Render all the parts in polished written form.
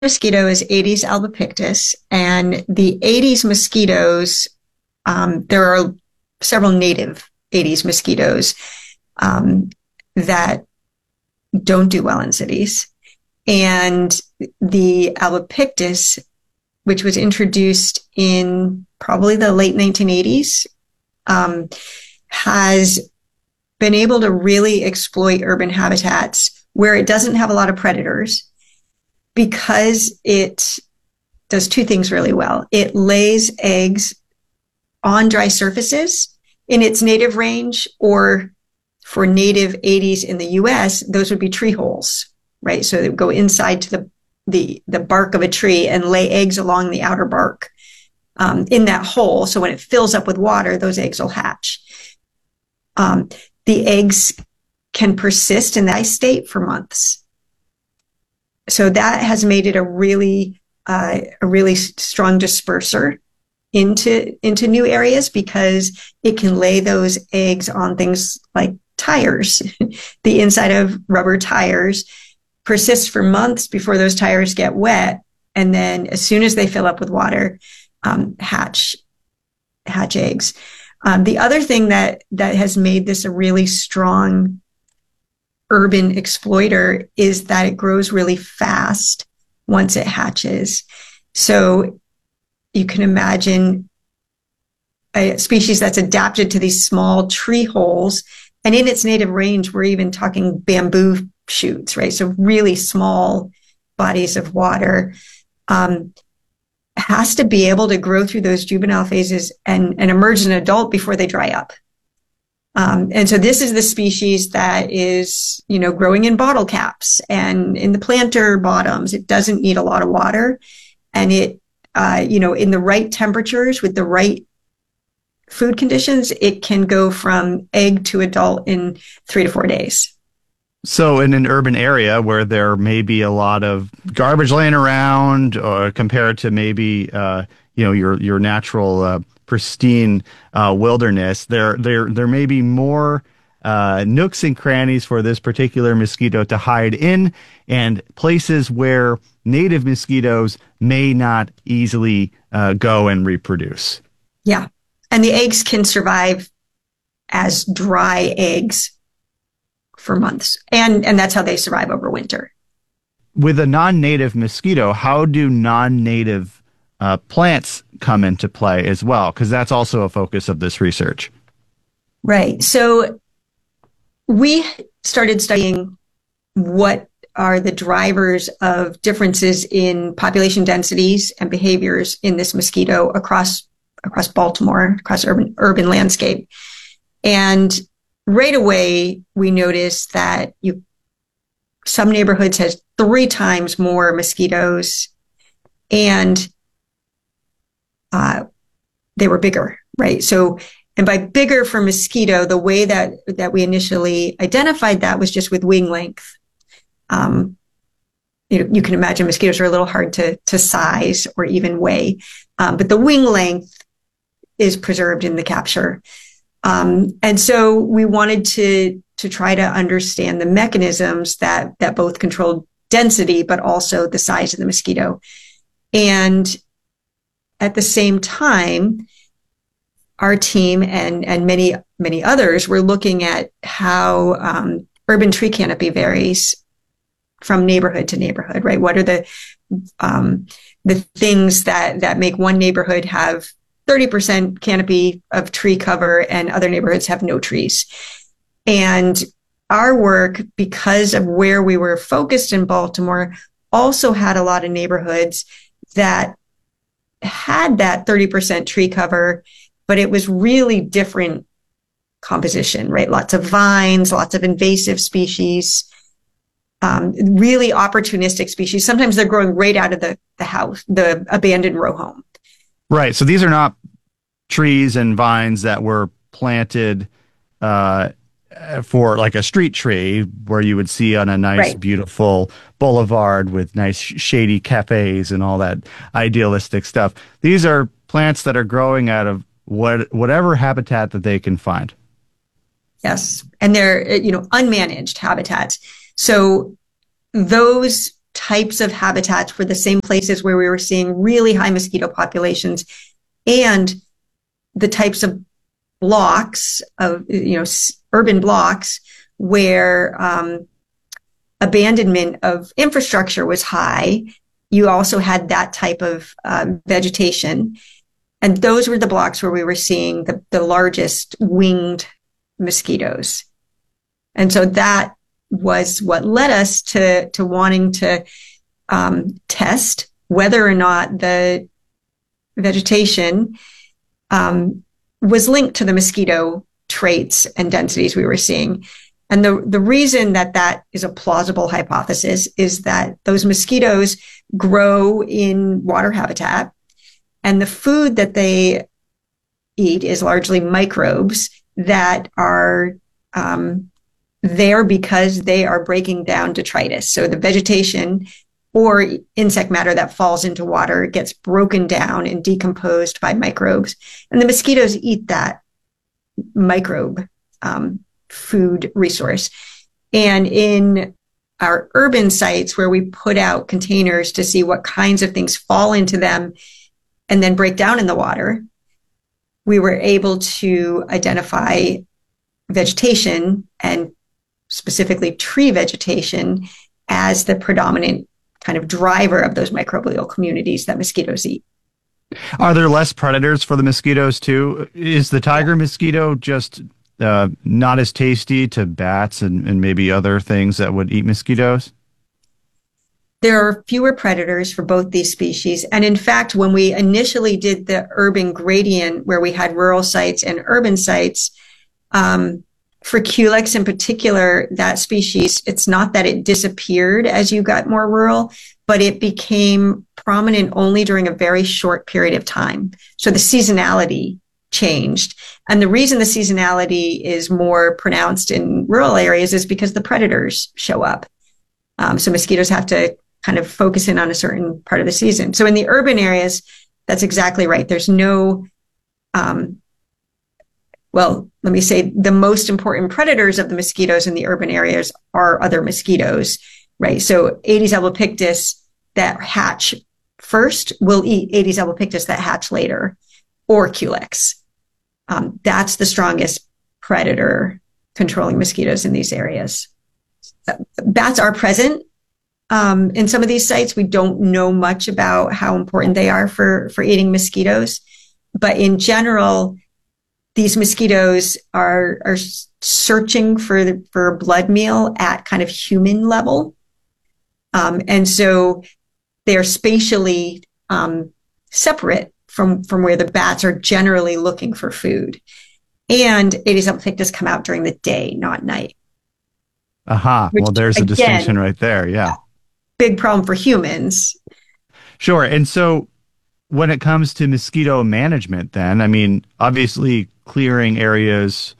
mosquito is Aedes albopictus, and the Aedes mosquitoes, there are several native Aedes mosquitoes that don't do well in cities. And the albopictus, which was introduced in probably the late 1980s, has been able to really exploit urban habitats where it doesn't have a lot of predators because it does two things really well. It lays eggs on dry surfaces in its native range, or for native Aedes in the US, those would be tree holes, right? So they would go inside to the bark of a tree and lay eggs along the outer bark in that hole. So when it fills up with water, those eggs will hatch. The eggs can persist in that state for months. So that has made it a really strong disperser into new areas, because it can lay those eggs on things like tires. The inside of rubber tires persists for months before those tires get wet, and then as soon as they fill up with water, hatch eggs. The other thing that has made this a really strong urban exploiter is that it grows really fast once it hatches. So you can imagine a species that's adapted to these small tree holes, and in its native range, we're even talking bamboo shoots, right? So really small bodies of water, has to be able to grow through those juvenile phases and emerge as an adult before they dry up. And so this is the species that is, growing in bottle caps and in the planter bottoms. It doesn't need a lot of water, and it, in the right temperatures with the right food conditions, it can go from egg to adult in 3 to 4 days. So in an urban area where there may be a lot of garbage laying around, or compared to maybe, your natural, pristine wilderness, there may be more nooks and crannies for this particular mosquito to hide in, and places where native mosquitoes may not easily go and reproduce. Yeah. And the eggs can survive as dry eggs for months. And that's how they survive over winter. With a non-native mosquito, how do non-native plants come into play as well? Because that's also a focus of this research. Right. So we started studying what are the drivers of differences in population densities and behaviors in this mosquito across Baltimore, across urban landscape. And right away, we noticed that some neighborhoods had 3 times more mosquitoes, and they were bigger, right? So, and by bigger for mosquito, the way that we initially identified that was just with wing length. You can imagine mosquitoes are a little hard to size or even weigh, but the wing length is preserved in the capture. And so we wanted to try to understand the mechanisms that both controlled density, but also the size of the mosquito. And at the same time, our team and many, many others were looking at how urban tree canopy varies from neighborhood to neighborhood, right? What are the things that make one neighborhood have 30% canopy of tree cover and other neighborhoods have no trees? And our work, because of where we were focused in Baltimore, also had a lot of neighborhoods that had that 30% tree cover, but it was really different composition, right? Lots of vines, lots of invasive species, really opportunistic species. Sometimes they're growing right out of the house, the abandoned row home. Right. So these are not trees and vines that were planted for like a street tree where you would see on a nice, right, beautiful boulevard with nice shady cafes and all that idealistic stuff. These are plants that are growing out of whatever habitat that they can find. Yes. And they're, unmanaged habitats. So those types of habitats were the same places where we were seeing really high mosquito populations, and the types of blocks of, urban blocks where abandonment of infrastructure was high. You also had that type of vegetation. And those were the blocks where we were seeing the largest winged mosquitoes. And so that was what led us to wanting to test whether or not the vegetation was linked to the mosquito traits and densities we were seeing. And the reason that is a plausible hypothesis is that those mosquitoes grow in water habitat, and the food that they eat is largely microbes that are there because they are breaking down detritus. So the vegetation or insect matter that falls into water gets broken down and decomposed by microbes. And the mosquitoes eat that microbe food resource. And in our urban sites where we put out containers to see what kinds of things fall into them and then break down in the water, we were able to identify vegetation, and specifically tree vegetation, as the predominant kind of driver of those microbial communities that mosquitoes eat. Are there less predators for the mosquitoes too? Is the tiger mosquito just not as tasty to bats and maybe other things that would eat mosquitoes? There are fewer predators for both these species. And in fact, when we initially did the urban gradient, where we had rural sites and urban sites, for Culex in particular, that species, it's not that it disappeared as you got more rural, but it became prominent only during a very short period of time. So the seasonality changed. And the reason the seasonality is more pronounced in rural areas is because the predators show up. So mosquitoes have to kind of focus in on a certain part of the season. So in the urban areas, that's exactly right. There's no, let me say the most important predators of the mosquitoes in the urban areas are other mosquitoes, right? So Aedes albopictus that hatch first will eat Aedes albopictus that hatch later, or Culex. That's the strongest predator controlling mosquitoes in these areas. Bats are present in some of these sites. We don't know much about how important they are for eating mosquitoes, but in general, these mosquitoes are searching for a blood meal at kind of human level, and so they're spatially separate from where the bats are generally looking for food. And Aedes albopictus come out during the day, not night. Aha. Well, there's a distinction right there. Yeah. Big problem for humans. Sure. And so when it comes to mosquito management, then, I mean, obviously clearing areas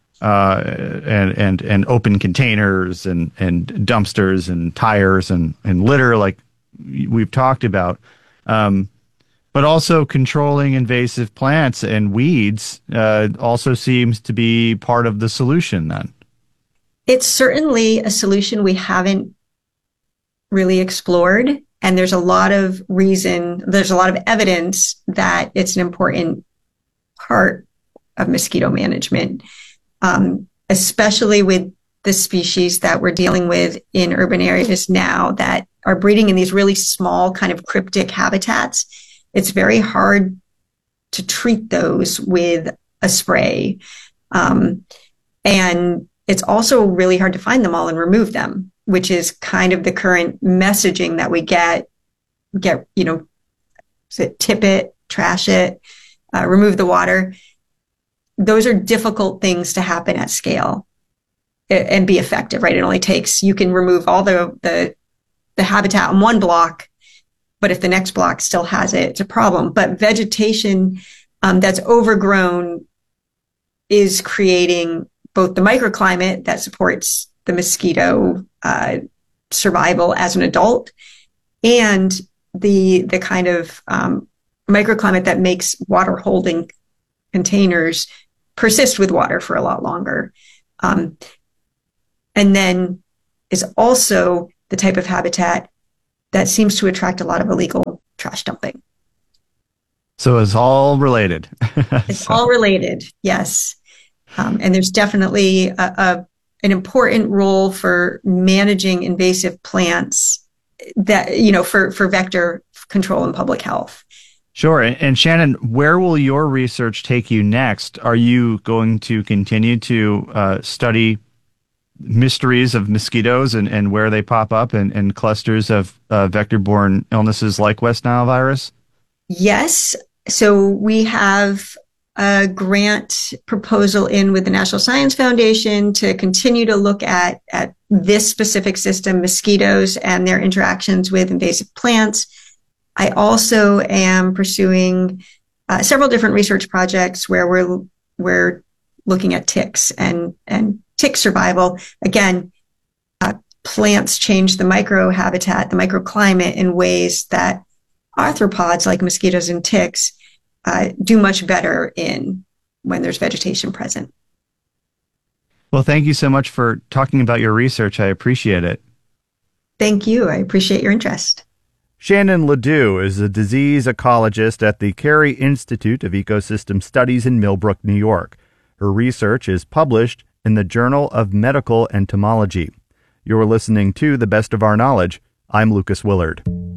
and open containers and dumpsters and tires and litter, like we've talked about, but also controlling invasive plants and weeds also seems to be part of the solution then. It's certainly a solution we haven't really explored. And there's a lot of evidence that it's an important part of mosquito management, especially with the species that we're dealing with in urban areas now that are breeding in these really small kind of cryptic habitats. It's very hard to treat those with a spray. And it's also really hard to find them all and remove them, which is kind of the current messaging that we get, tip it, trash it, remove the water. Those are difficult things to happen at scale and be effective, right? It only takes, you can remove all the habitat on one block, but if the next block still has it, it's a problem. But vegetation that's overgrown is creating both the microclimate that supports the mosquito survival as an adult, and the kind of microclimate that makes water holding containers persist with water for a lot longer. And then is also the type of habitat that seems to attract a lot of illegal trash dumping. So it's all related. It's all related, yes. And there's definitely an important role for managing invasive plants that, you know, for vector control and public health. Sure. And Shannon, where will your research take you next? Are you going to continue to study mysteries of mosquitoes and where they pop up and clusters of vector-borne illnesses like West Nile virus? Yes. So we have a grant proposal in with the National Science Foundation to continue to look at this specific system, mosquitoes and their interactions with invasive plants. I also am pursuing several different research projects where we're looking at ticks and tick survival. Again, plants change the microhabitat, the microclimate in ways that arthropods like mosquitoes and ticks do much better in when there's vegetation present. Well, thank you so much for talking about your research. I appreciate it. Thank you. I appreciate your interest. Shannon Ledoux is a disease ecologist at the Carey Institute of Ecosystem Studies in Millbrook, New York. Her research is published in the Journal of Medical Entomology. You're listening to The Best of Our Knowledge. I'm Lucas Willard.